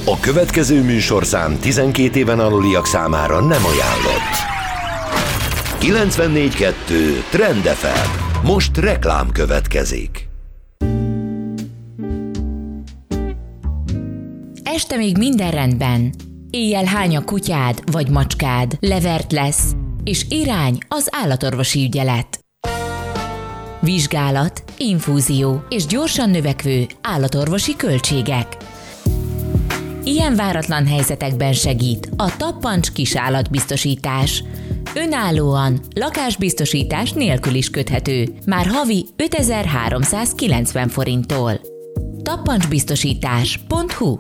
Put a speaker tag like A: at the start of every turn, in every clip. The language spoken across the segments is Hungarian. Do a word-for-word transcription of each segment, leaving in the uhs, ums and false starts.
A: A következő műsorszám tizenkét éven aluliak számára nem ajánlott. kilencvennégy kettő Trend ef em. Most reklám következik.
B: Este még minden rendben. Éjjel hány a kutyád vagy macskád, levert lesz, és irány az állatorvosi ügyelet. Vizsgálat, infúzió és gyorsan növekvő állatorvosi költségek. Ilyen váratlan helyzetekben segít a Tappancs kisállatbiztosítás. Önállóan, lakásbiztosítás nélkül is köthető, már havi ötezer-háromszázkilencven forinttól. tappancsbiztosítás pont hu.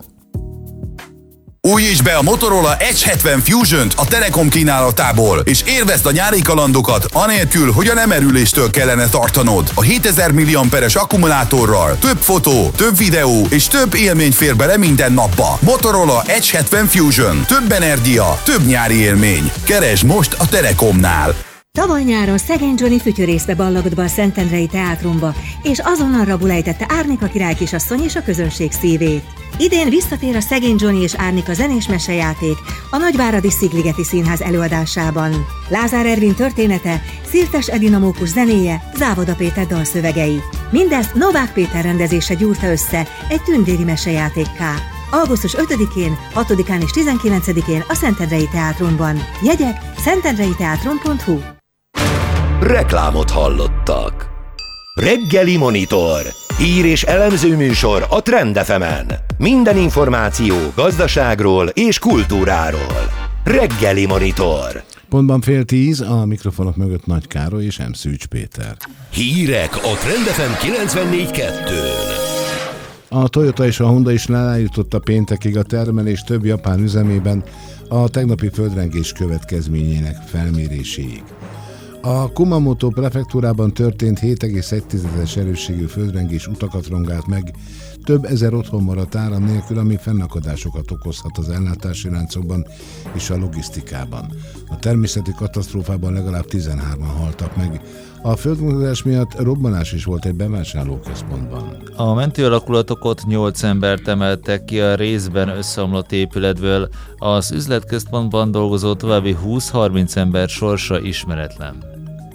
C: Újítsd be a Motorola Edge hetven Fusion-t a Telekom kínálatából, és élvezd a nyári kalandokat, anélkül, hogy a lemerüléstől kellene tartanod. A hétezer milliamperes akkumulátorral több fotó, több videó és több élmény fér bele minden napba. Motorola Edge hetven Fusion. Több energia, több nyári élmény. Keresd most a Telekomnál.
D: Tavaly nyáron szegény Johnny fütyörészbe ballagott be a Szentendrei Teátrumba, és azonnal rabul ejtette Árnika király kisasszony és a közönség szívét. Idén visszatér a Szegény Johnny és Árnika zenés mesejáték a Nagyváradi Szigligeti Színház előadásában. Lázár Ervin története, Szirtes Edina Mókus zenéje, Závoda Péter dalszövegei. Mindezt Novák Péter rendezése gyúrta össze egy tündéri mesejátékká. augusztus ötödikén, hatodikán és tizenkilencedikén a Szentendrei Teátrumban. Jegyek szentendrei teátrum pont hu.
A: Reklámot hallottak. Reggeli Monitor. Hír és elemző műsor a Trend ef emen. Minden információ gazdaságról és kultúráról. Reggeli Monitor.
E: Pontban fél tíz, a mikrofonok mögött Nagy Károly és M. Szűcs Péter.
A: Hírek a Trend ef em kilencvennégy kettőn.
E: A Toyota és a Honda is eljutott a péntekig a termelés több japán üzemében a tegnapi földrengés következményének felméréséig. A Kumamoto prefektúrában történt hét egész egy erősségű földrengés utakat rongált meg, több ezer otthon maradt áram nélkül, ami fennakadásokat okozhat az ellátási láncokban és a logisztikában. A természeti katasztrófában legalább tizenhárman haltak meg. A földmozgás miatt robbanás is volt egy bevásárlóközpontban.
F: A mentőalakulatok ott nyolc embert emeltek ki a részben összeomlott épületből. Az üzletközpontban dolgozó további húsz-harminc ember sorsa ismeretlen.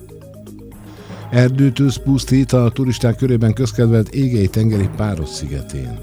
E: Erdőtűz pusztít a turisták körében közkedvelt Égei tengeri Páros szigetén.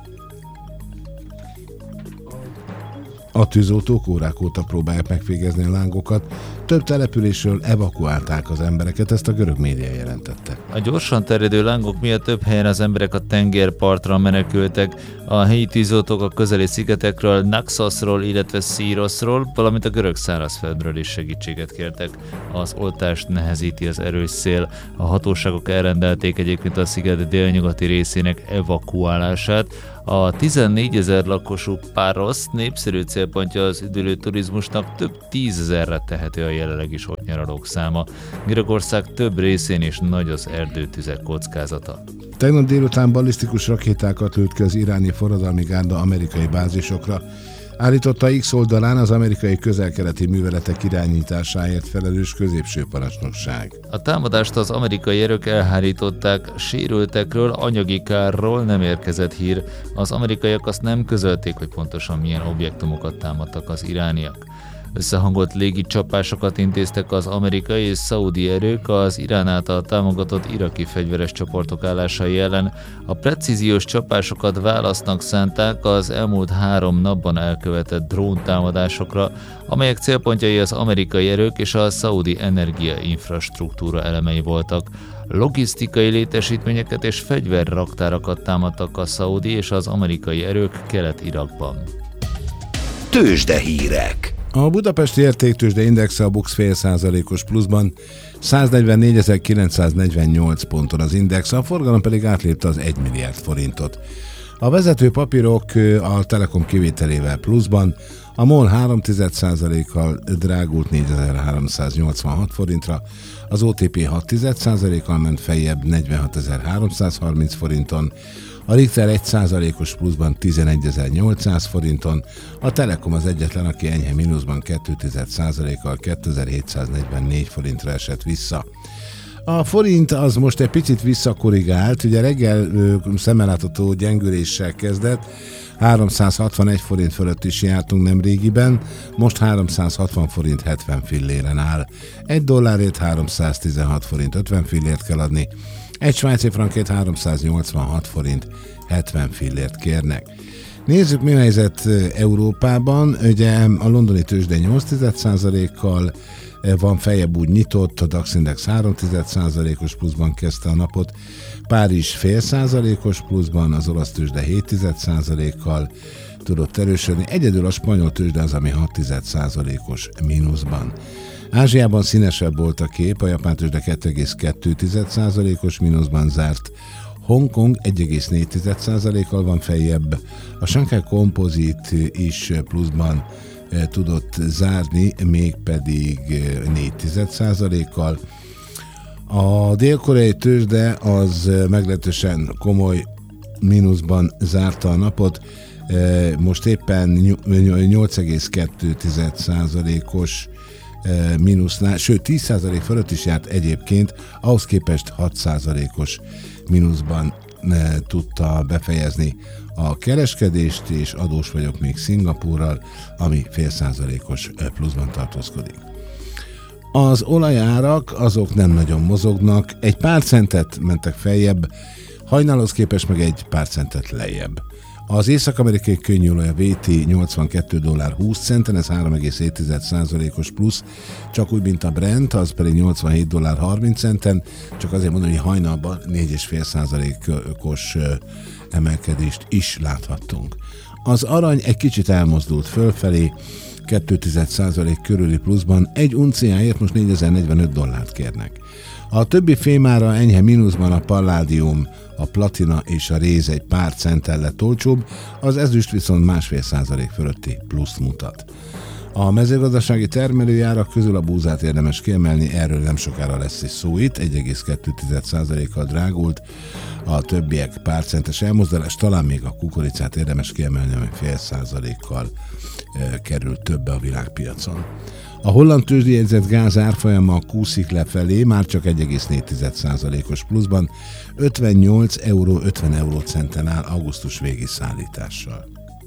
E: A tűzoltók órák óta próbálják megvégezni a lángokat, több településről evakuálták az embereket, ezt a görög média jelentette.
F: A gyorsan terjedő lángok miatt több helyen az emberek a tengerpartra menekültek. A helyi tűzoltók a közeli szigetekről, Naxosról, illetve Szíroszról, valamint a görög szárazföldről is segítséget kértek. Az oltást nehezíti az erős szél. A hatóságok elrendelték egyébként a sziget délnyugati részének evakuálását. A tizennégyezer lakosú Páros népszerű célpontja az üdülő turizmusnak, több tízezerre tehető a jelenleg is ott nyaralók száma. Görögország több részén is nagy az erdőtüzek kockázata.
E: Tegnap délután ballisztikus rakétákat lőtt ki az iráni forradalmi gárda amerikai bázisokra. Állította X oldalán az amerikai közel-keleti műveletek irányításáért felelős középső parancsnokság.
F: A támadást az amerikai erők elhárították, sérültekről, anyagi kárról nem érkezett hír. Az amerikaiak azt nem közölték, hogy pontosan milyen objektumokat támadtak az irániak. Összehangolt légi csapásokat intéztek az amerikai és szaudi erők az Irán által támogatott iraki fegyveres csoportok állásai ellen. A precíziós csapásokat válasznak szánták az elmúlt három napban elkövetett dróntámadásokra, amelyek célpontjai az amerikai erők és a szaudi energiainfrastruktúra elemei voltak. Logisztikai létesítményeket és fegyverraktárakat támadtak a szaudi és az amerikai erők Kelet-Irakban.
A: Tőzsdehírek.
E: A budapesti értéktőzsde indexe a Bux fél százalékos pluszban, száznegyvennégyezer-kilencszáznegyvennyolc ponton az index, a forgalom pedig átlépte az egy milliárd forintot. A vezető papírok a Telekom kivételével pluszban, a MOL három egész egy százalékkal drágult négyezer-háromszáznyolcvanhat forintra, az o té pé hat egész egy százalékkal ment feljebb negyvenhatezer-háromszázharminc forinton, a Richter egy százalékos pluszban tizenegyezer-nyolcszáz forinton, a Telekom az egyetlen, aki enyhe mínuszban két egész egy százalékkal kétezer-hétszáznegyvennégy forintra esett vissza. A forint az most egy picit visszakorrigált, ugye reggel szemmelátható gyengüléssel kezdett, háromszázhatvanegy forint fölött is jártunk nemrégiben, most háromszázhatvan forint hetven filléren áll. Egy dollárért háromszáztizenhat forint ötven fillért kell adni, egy svájci frankért háromszáznyolcvanhat forint hetven fillért kérnek. Nézzük, mi a helyzet Európában. Ugye a londoni tőzsde nyolc egész egy százalékkal van feljebb, úgy nyitott, a DAX Index három egész egy százalékos pluszban kezdte a napot, Párizs fél százalékos pluszban, az olasz tőzsde hét egész egy százalékkal tudott erősödni, egyedül a spanyol tőzsde az, ami hat egész egy százalékos mínuszban. Ázsiában színesebb volt a kép, a japán tőzsde két egész kettő százalékos mínuszban zárt, Hongkong egy egész négy százalékkal van feljebb, a Shanghai Composite is pluszban e, tudott zárni, mégpedig négy egész egy százalékkal. A dél-koreai tőzsde az meglehetősen komoly mínuszban zárta a napot, e, most éppen nyolc egész kettő százalékos e, mínusznál, sőt tíz százalék fölött is járt egyébként, ahhoz képest hat százalékos mínuszban e, tudta befejezni a kereskedést, és adós vagyok még Szingapúrral, ami fél százalékos pluszban tartózkodik. Az olajárak azok nem nagyon mozognak, egy pár centet mentek feljebb, hajnalhoz képest meg egy pár centet lejjebb. Az észak-amerikai könnyűolaj a vé té nyolcvankettő dollár húsz centen, ez három egész hét százalékos plusz, csak úgy, mint a Brent, az pedig nyolcvanhét dollár harminc centen, csak azért mondom, hogy hajnalban négy egész öt százalékos emelkedést is láthattunk. Az arany egy kicsit elmozdult fölfelé, két egész egy százalék körüli pluszban, egy unciáért most négyezer-negyvenöt dollárt kérnek. A többi fémára enyhe mínuszban a palládium, a platina és a réz egy pár centtel lett olcsóbb, az ezüst viszont másfél százalék fölötti pluszt mutat. A mezőgazdasági termelőjárak közül a búzát érdemes kiemelni, erről nem sokára lesz is szó itt, egy egész kettő százalékkal drágult, a többiek pár centes elmozdulás, talán még a kukoricát érdemes kiemelni, ami fél százalékkal e, kerül többe a világpiacon. A holland tőzsdejegyzett gáz árfolyama kúszik lefelé, már csak egy egész négy százalékos pluszban, ötvennyolc euró ötven eurócenten áll augusztus végi szállítással.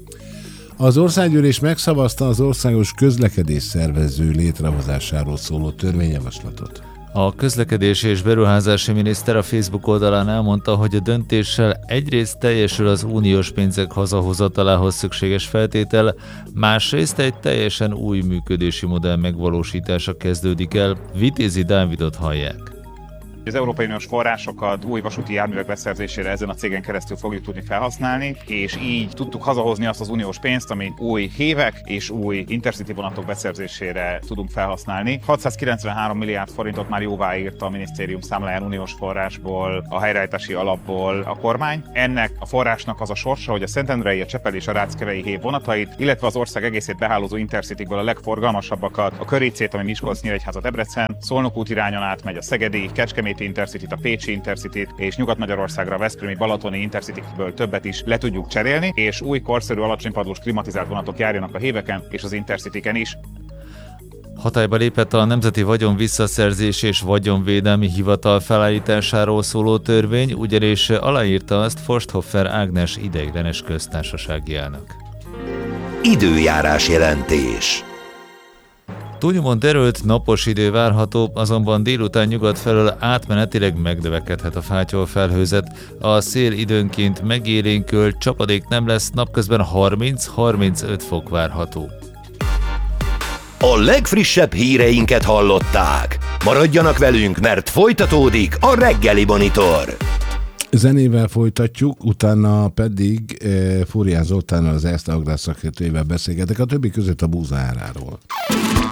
E: Az országgyűlés megszavazta az országos közlekedés szervező létrehozásáról szóló törvényjavaslatot.
F: A közlekedési és beruházási miniszter a Facebook oldalán elmondta, hogy a döntéssel egyrészt teljesül az uniós pénzek hazahozatalához szükséges feltétel, másrészt egy teljesen új működési modell megvalósítása kezdődik el. Vitézi Dávidot hallják.
G: Az Európai Uniós forrásokat új vasúti járművek beszerzésére ezen a cégen keresztül fogjuk tudni felhasználni, és így tudtuk hazahozni azt az uniós pénzt, amit új hévek és új intercity vonatok beszerzésére tudunk felhasználni. hatszázkilencvenhárom milliárd forintot már jóvá írt a minisztérium számláján uniós forrásból, a helyreállítási alapból a kormány. Ennek a forrásnak az a sorsa, hogy a szentendrei, a csepeli és a ráckevei hév vonatait, illetve az ország egészét behálózó intercitykből a legforgalmasabbakat, a Köricét, ami Miskolc-Nyíregyháza Debrecen, Szolnok út irányon átmegy a szegedi, Kecskemét Intercity-t, a Pécsi Intercity-t és Nyugat-Magyarországra a Veszprémi Balatoni Intercity-ből többet is le tudjuk cserélni, és új korszerű alacsonypadlós klimatizált vonatok járjanak a héveken és az Intercity-ken is.
F: Hatályba lépett a Nemzeti Vagyon Visszaszerzés és Vagyonvédelmi Hivatal felállításáról szóló törvény, ugyanis aláírta azt Forsthoffer Ágnes ideiglenes köztársasági elnök.
A: Időjárás jelentés.
F: Túlnyomon derült, napos idő várható, azonban délután nyugat felől átmenetileg megnövekedhet a fátyol felhőzet. A szél időnként megélénkül, csapadék nem lesz, napközben harminc-harmincöt fok várható.
A: A legfrissebb híreinket hallották. Maradjanak velünk, mert folytatódik a reggeli monitor.
E: Zenével folytatjuk, utána pedig e, Fórián Zoltánnal, az Erste Agrár szakértőjével beszélgetek, a többi között a búza áráról.